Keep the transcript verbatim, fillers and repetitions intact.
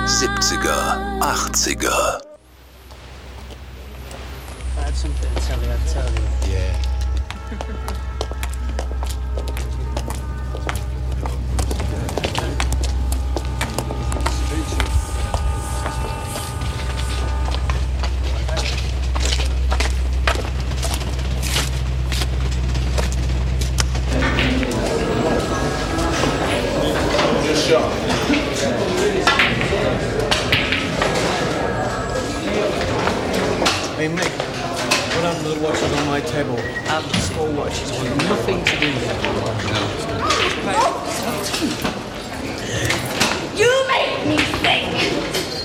siebziger, achtziger. I had something to tell you, I'd tell you. Yeah. Hey Mick, what happened to the watches on my table? And the school watches want nothing to do with it. You make me think.